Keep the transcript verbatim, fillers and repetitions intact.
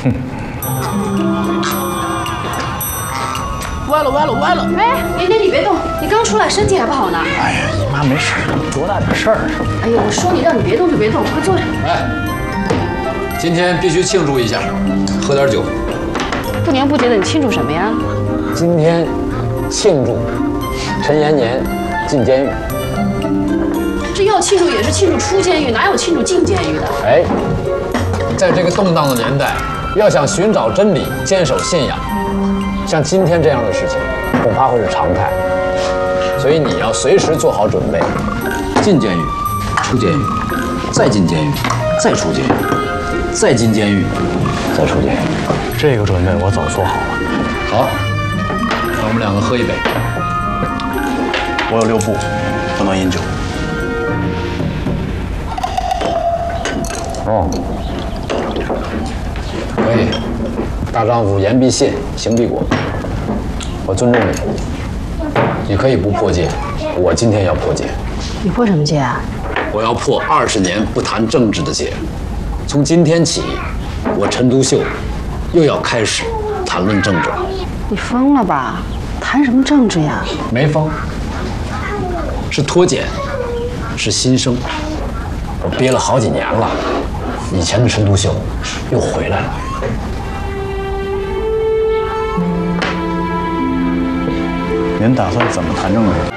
哼。 歪了，歪了，歪了！ 哎，年年你别动，你刚出来，身体还不好呢。 哎呀，姨妈没事，多大点事儿？ 哎呦，我说你让你别动就别动，快坐下。 哎，今天必须庆祝一下，喝点酒。 不年不节的，你庆祝什么呀？ 今天庆祝陈延年进监狱。 这要庆祝也是庆祝出监狱，哪有庆祝进监狱的？ 哎，在这个动荡的年代，要想寻找真理、坚守信仰，像今天这样的事情，恐怕会是常态。所以你要随时做好准备，进监狱，出监狱，再进监狱，再出监狱，再进监狱，再出监狱。 这个准备我早做好了。 好，那我们两个喝一杯。 我有六步，不能饮酒。 哦，可以。大丈夫言必信，行必果。我尊重你，你可以不破戒，我今天要破戒。 你破什么戒啊？ 我要破二十年不谈政治的戒。从今天起，我陈独秀又要开始谈论政治了。 你疯了吧？谈什么政治呀？ 没疯，是脱检，是新生。我憋了好几年了，以前的陈独秀又回来了。 您打算怎么谈政治？